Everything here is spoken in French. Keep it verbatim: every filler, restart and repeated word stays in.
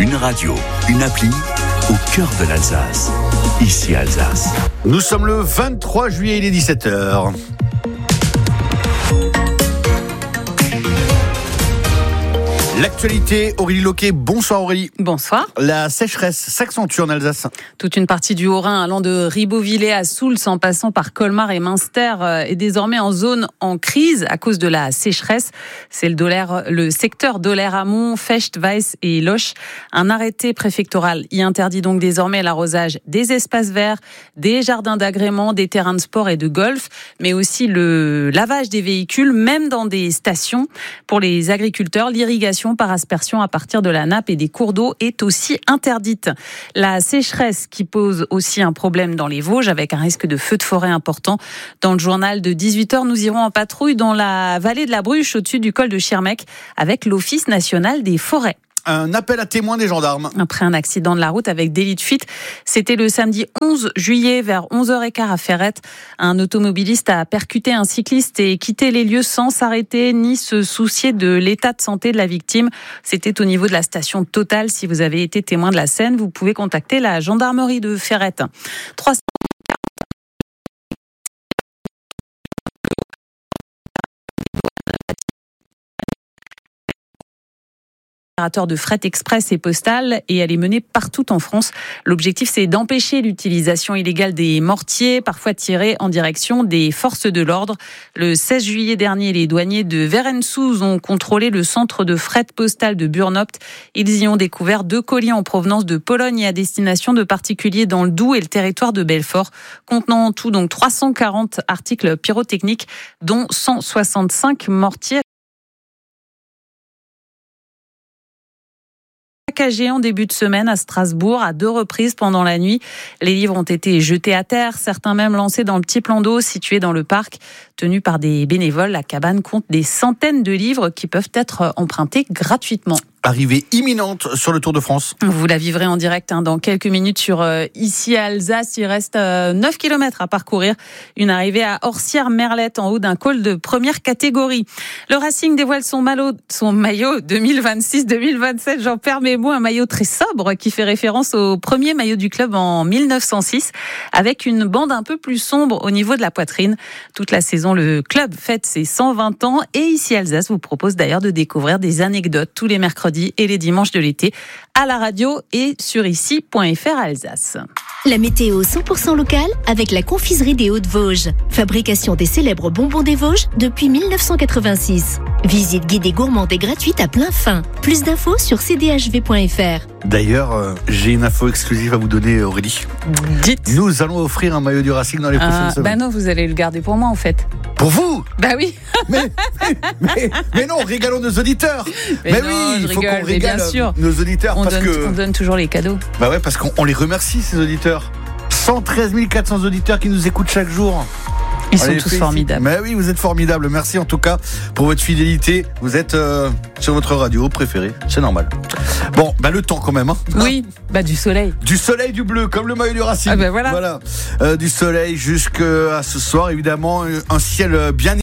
Une radio, une appli au cœur de l'Alsace. Ici Alsace. Nous sommes le vingt-trois juillet, il est dix-sept heures. L'actualité, Aurélie Loquet. Bonsoir Aurélie. Bonsoir. La sécheresse s'accentue en Alsace. Toute une partie du Haut-Rhin allant de Ribeauvillé à Soultz en passant par Colmar et Münster est désormais en zone en crise à cause de la sécheresse. C'est le, Doller, le secteur Doller-Amont, Fecht, Weiss et Loch. Un arrêté préfectoral y interdit donc désormais l'arrosage des espaces verts, des jardins d'agrément, des terrains de sport et de golf, mais aussi le lavage des véhicules, même dans des stations. Pour les agriculteurs, l'irrigation par aspersion à partir de la nappe et des cours d'eau est aussi interdite. La sécheresse qui pose aussi un problème dans les Vosges avec un risque de feu de forêt important. Dans le journal de dix-huit heures, nous irons en patrouille dans la vallée de la Bruche au-dessus du col de Schirmeck avec l'Office national des forêts. Un appel à témoins des gendarmes. Après un accident de la route avec délit de fuite, c'était le samedi onze juillet vers onze heures quinze à Ferrette. Un automobiliste a percuté un cycliste et quitté les lieux sans s'arrêter ni se soucier de l'état de santé de la victime. C'était au niveau de la station Total. Si vous avez été témoin de la scène, vous pouvez contacter la gendarmerie de Ferrette. trois cents de fret express et postal et elle est menée partout en France. L'objectif, c'est d'empêcher l'utilisation illégale des mortiers, parfois tirés en direction des forces de l'ordre. Le seize juillet dernier, les douaniers de Verensouze ont contrôlé le centre de fret postal de Burnopt. Ils y ont découvert deux colis en provenance de Pologne et à destination de particuliers dans le Doubs et le territoire de Belfort, contenant en tout donc trois cent quarante articles pyrotechniques, dont cent soixante-cinq mortiers. Saccagé en début de semaine à Strasbourg à deux reprises pendant la nuit. Les livres ont été jetés à terre, certains même lancés dans le petit plan d'eau situé dans le parc. Tenu par des bénévoles, la cabane compte des centaines de livres qui peuvent être empruntés gratuitement. Arrivée imminente sur le Tour de France. Vous la vivrez en direct hein, dans quelques minutes sur euh, ici à Alsace. Il reste euh, neuf kilomètres à parcourir. Une arrivée à Orsières-Merlette en haut d'un col de première catégorie. Le Racing dévoile son, malo, son maillot deux mille vingt-six deux mille vingt-sept. J'en perds mes mots. Un maillot très sobre qui fait référence au premier maillot du club en mille neuf cent six avec une bande un peu plus sombre au niveau de la poitrine. Toute la saison, le club fête ses cent vingt ans et ici Alsace vous propose d'ailleurs de découvrir des anecdotes tous les mercredis et les dimanches de l'été à la radio et sur ici point f r Alsace. La météo cent pour cent locale avec la confiserie des Hauts-de-Vosges. Fabrication des célèbres bonbons des Vosges depuis mille neuf cent quatre-vingt-six. Visite guidée gourmande et gratuite à plein fin. Plus d'infos sur c d h v point f r. D'ailleurs, euh, j'ai une info exclusive à vous donner, Aurélie. Dites. Nous allons offrir un maillot du Racing dans les prochaines Ah, semaines. bah non, vous allez le garder pour moi en fait. Pour vous? Bah oui. mais, mais, mais, mais non, régalons nos auditeurs. Mais, mais non, oui, il faut rigole, qu'on régale bien sûr. nos auditeurs On parce donne, que on donne toujours les cadeaux. bah ouais, parce qu'on on les remercie ces auditeurs. cent treize mille quatre cents auditeurs qui nous écoutent chaque jour. Ils sont Allez, tous félicite. formidables. Mais oui, vous êtes formidables. Merci en tout cas pour votre fidélité. Vous êtes euh, sur votre radio préférée. C'est normal. Bon, bah le temps quand même. Hein. Oui, bah du soleil. Du soleil, du bleu, comme le maillot du Racing. Ah bah voilà. voilà. Euh, du soleil jusqu'à ce soir, évidemment. Un ciel bien